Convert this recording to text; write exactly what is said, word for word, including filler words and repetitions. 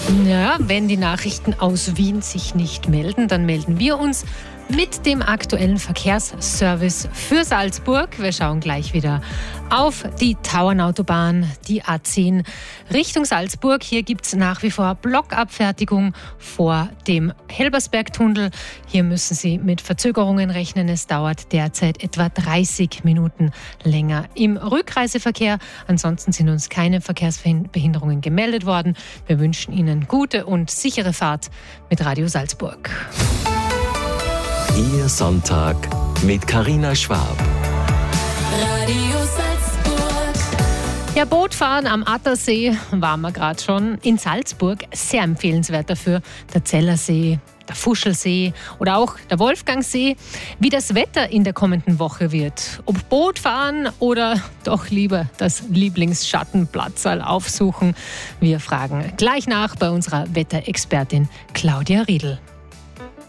Ja, wenn die Nachrichten aus Wien sich nicht melden, dann melden wir uns mit dem aktuellen Verkehrsservice für Salzburg. Wir schauen gleich wieder auf die Tauernautobahn, die A zehn Richtung Salzburg. Hier gibt es nach wie vor Blockabfertigung vor dem Helbersbergtunnel. Hier müssen Sie mit Verzögerungen rechnen. Es dauert derzeit etwa dreißig Minuten länger im Rückreiseverkehr. Ansonsten sind uns keine Verkehrsbehinderungen gemeldet worden. Wir wünschen Ihnen gute und sichere Fahrt mit Radio Salzburg. Ihr Sonntag mit Carina Schwab. Radio Salzburg. Ja, Bootfahren am Attersee waren wir gerade schon. In Salzburg sehr empfehlenswert dafür der Zellersee, der Fuschelsee oder auch der Wolfgangsee. Wie das Wetter in der kommenden Woche wird, ob Bootfahren oder doch lieber das Lieblingsschattenplatzal aufsuchen. Wir fragen gleich nach bei unserer Wetterexpertin Claudia Riedl.